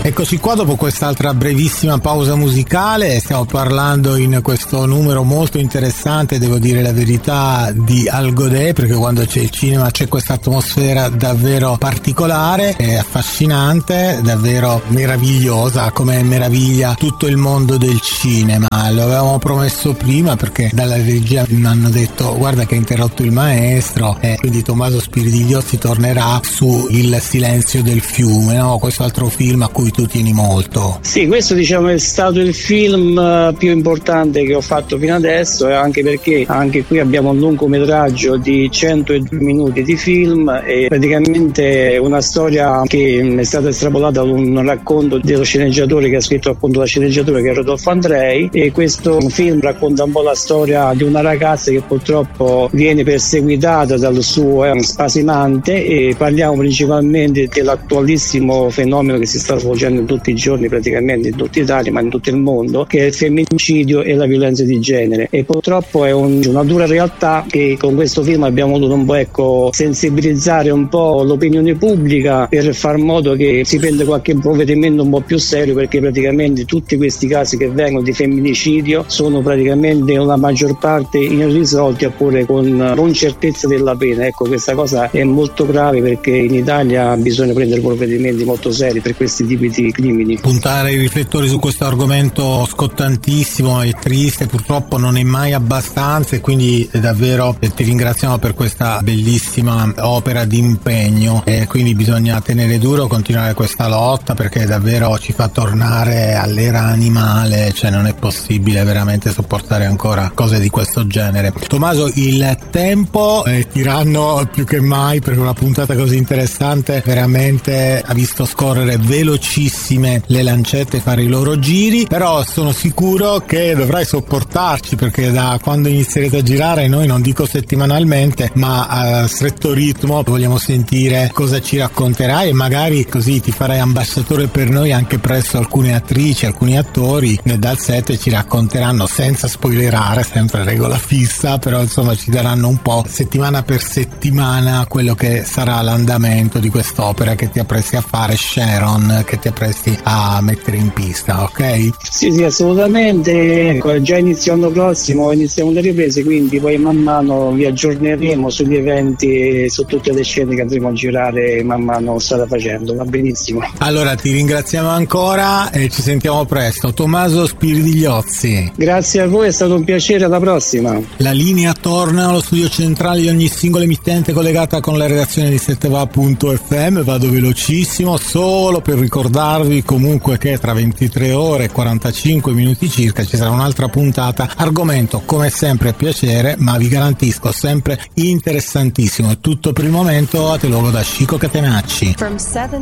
Eccoci qua dopo quest'altra brevissima pausa musicale, stiamo parlando in questo numero molto interessante, devo dire la verità, di Al Godet, perché quando c'è il cinema c'è questa atmosfera davvero particolare, è affascinante, davvero meravigliosa, come meraviglia tutto il mondo del cinema. Lo avevamo promesso prima perché dalla regia mi hanno detto guarda che ha interrotto il maestro e quindi Tommaso Spiridigliozzi tornerà su Il silenzio del fiume, no? Questo altro film a cui tu tieni molto. Sì, questo diciamo è stato il film più importante che ho fatto fino adesso, e anche perché anche qui abbiamo un lungometraggio di 102 minuti di film e praticamente una storia che è stata estrapolata da un racconto dello sceneggiatore che ha scritto appunto la sceneggiatura, che è Rodolfo Andrei, e questo film racconta un po' la storia di una ragazza che purtroppo viene perseguitata dal suo spasimante, e parliamo principalmente dell'attualissimo fenomeno che si sta svolgendo in tutti i giorni praticamente in tutta Italia ma in tutto il mondo, che è il femminicidio e la violenza di genere, e purtroppo è una dura realtà che con questo film abbiamo voluto un po' sensibilizzare un po' l'opinione pubblica per far modo che si prenda qualche provvedimento un po' più serio, perché praticamente tutti questi casi che vengono di femminicidio sono praticamente la maggior parte irrisolti oppure con non certezza della pena. Ecco, questa cosa è molto grave perché in Italia bisogna prendere provvedimenti molto seri per questi tipi di crimini. Puntare i riflettori su questo argomento scottantissimo e triste purtroppo non è mai abbastanza, e quindi davvero ti ringraziamo per questa bellissima opera di impegno, e quindi bisogna tenere duro, continuare questa lotta perché davvero ci fa tornare all'era animale, cioè non è possibile veramente sopportare ancora cose di questo genere. Tommaso, il tempo è tiranno più che mai, perché una puntata così interessante veramente ha visto scorrere velocissime le lancette, fare i loro giri, però sono sicuro che dovrai sopportarci, perché da quando inizierete a girare, noi non dico settimanalmente ma a stretto ritmo, vogliamo sentire cosa ci racconterai, e magari così ti farai ambasciatore per noi anche presso alcune attrici, alcuni attori dal set, ci racconteranno senza spoilerare, sempre regola fissa, però insomma ci daranno un po' settimana per settimana quello che sarà l'andamento di quest'opera che ti appresti a fare, Sharon, che ti appresti a mettere in pista, ok? Sì, assolutamente. Ecco, già inizio l'anno prossimo iniziamo le riprese, quindi poi man mano vi aggiorneremo sugli eventi e su tutte le scene che andremo a girare man mano strada facendo. Va benissimo. Allora ti ringraziamo ancora e ci sentiamo presto. Tommaso Spiridigliozzi. Grazie a voi, è stato un piacere, alla prossima. La linea torna allo studio centrale di ogni singola emittente collegata con la redazione di Setteva.fm. Vado velocissimo solo per ricordarvi comunque che tra 23 ore e 45 minuti circa ci sarà un'altra puntata, argomento come sempre a piacere, ma vi garantisco sempre interessantissimo. È tutto per il momento, a te luogo da Chico Catenacci. From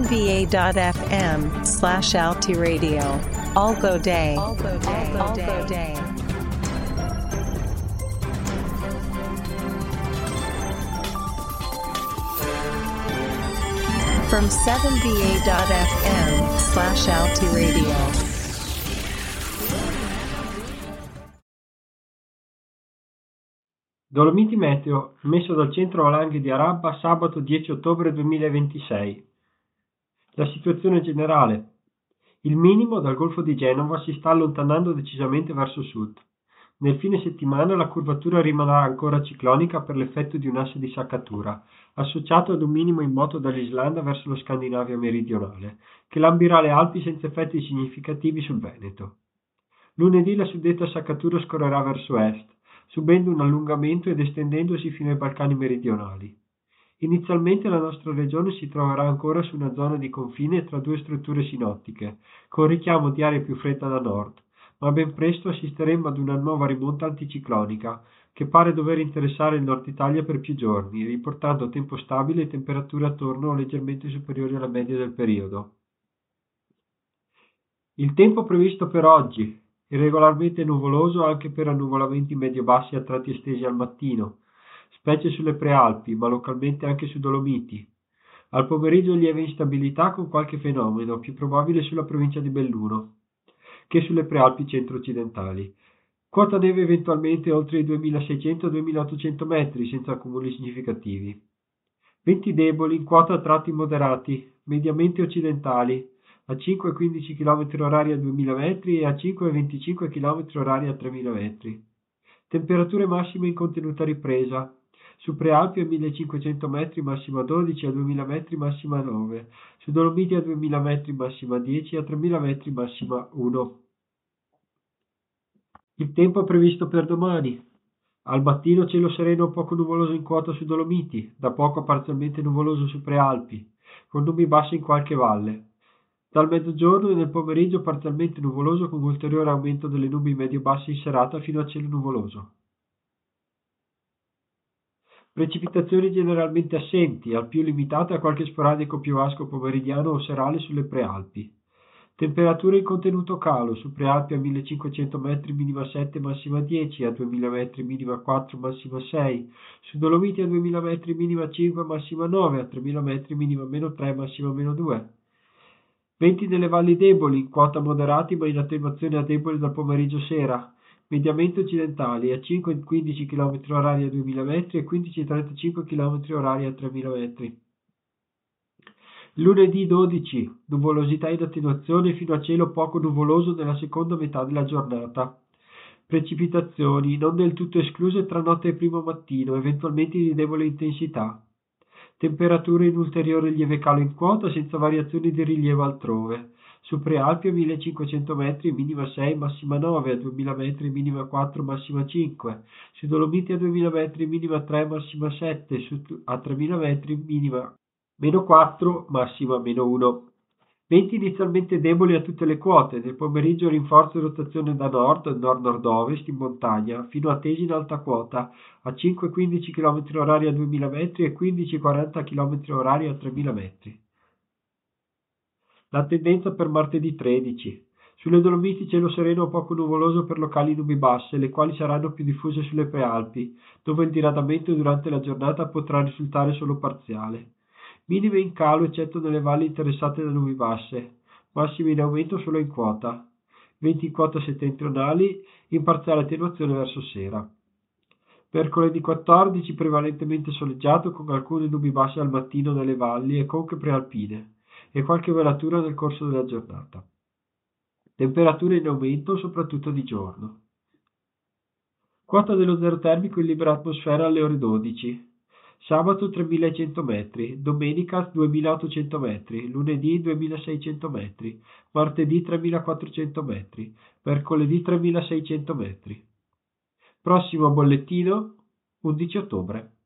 7va.fm/Alti Radio. All go day. All go day. All go day. From 7va.fm/Alti Radio. Dolomiti Meteo, messo dal centro valanghe di Arabba sabato 10 ottobre 2026. La situazione generale. Il minimo dal Golfo di Genova si sta allontanando decisamente verso sud. Nel fine settimana la curvatura rimarrà ancora ciclonica per l'effetto di un asse di saccatura, associato ad un minimo in moto dall'Islanda verso lo Scandinavia meridionale, che lambirà le Alpi senza effetti significativi sul Veneto. Lunedì la suddetta saccatura scorrerà verso est, subendo un allungamento ed estendendosi fino ai Balcani meridionali. Inizialmente la nostra regione si troverà ancora su una zona di confine tra due strutture sinottiche, con richiamo di aria più fredda da nord, ma ben presto assisteremo ad una nuova rimonta anticiclonica, che pare dover interessare il nord Italia per più giorni, riportando tempo stabile e temperature attorno o leggermente superiori alla media del periodo. Il tempo previsto per oggi: irregolarmente nuvoloso anche per annuvolamenti medio-bassi a tratti estesi al mattino, specie sulle prealpi, ma localmente anche su Dolomiti. Al pomeriggio lieve instabilità con qualche fenomeno, più probabile sulla provincia di Belluno che sulle prealpi centro-occidentali. Quota neve eventualmente oltre i 2600-2800 metri, senza accumuli significativi. Venti deboli, in quota a tratti moderati, mediamente occidentali, a 5,15 km/h a 2000 metri e a 5,25 km/h a 3000 metri. Temperature massime in contenuta ripresa. Su Prealpi a 1500 metri massima 12, a 2000 metri massima 9, su Dolomiti a 2000 metri massima 10, a 3000 metri massima 1. Il tempo previsto per domani. Al mattino cielo sereno poco nuvoloso in quota su Dolomiti, da poco parzialmente nuvoloso su Prealpi, con nubi bassi in qualche valle. Dal mezzogiorno e nel pomeriggio parzialmente nuvoloso con ulteriore aumento delle nubi medio-basse in serata fino a cielo nuvoloso. Precipitazioni generalmente assenti, al più limitate a qualche sporadico piovasco pomeridiano o serale sulle Prealpi. Temperature in contenuto calo, su Prealpi a 1500 metri minima 7, massima 10, a 2000 metri minima 4, massima 6, su Dolomiti a 2000 metri minima 5, massima 9, a 3000 metri minima meno 3, massima meno 2. Venti nelle valli deboli, in quota moderati ma in attenuazione a deboli dal pomeriggio sera, mediamente occidentali, a 5,15 km/h a 2000 metri e 15,35 km/h a 3000 metri. Lunedì 12, nuvolosità in attenuazione fino a cielo poco nuvoloso nella seconda metà della giornata. Precipitazioni non del tutto escluse tra notte e primo mattino, eventualmente di debole intensità. Temperature in ulteriore lieve calo in quota senza variazioni di rilievo altrove. Su Prealpi a 1500 metri minima 6, massima 9, a 2000 metri minima 4, massima 5, su Dolomiti a 2000 metri minima 3, massima 7, a 3000 metri minima meno 4, massima meno 1. Venti inizialmente deboli a tutte le quote, nel pomeriggio rinforzo e rotazione da nord-nord-ovest in montagna, fino a tesi in alta quota, a 5,15 km/h a 2000 metri e 15,40 km/h a 3000 metri. La tendenza per martedì 13. Sulle Dolomiti cielo sereno o poco nuvoloso per locali nubi basse, le quali saranno più diffuse sulle Prealpi, dove il diradamento durante la giornata potrà risultare solo parziale. Minime in calo eccetto nelle valli interessate da nubi basse, massime in aumento solo in quota. Venti in quota settentrionali, in parziale attenuazione verso sera. Mercoledì 14 prevalentemente soleggiato con alcune nubi basse al mattino nelle valli e conche prealpine e qualche velatura nel corso della giornata. Temperature in aumento soprattutto di giorno. Quota dello zero termico in libera atmosfera alle ore 12. Sabato 3100 metri, domenica 2800 metri, lunedì 2600 metri, martedì 3400 metri, mercoledì 3600 metri. Prossimo bollettino 11 ottobre.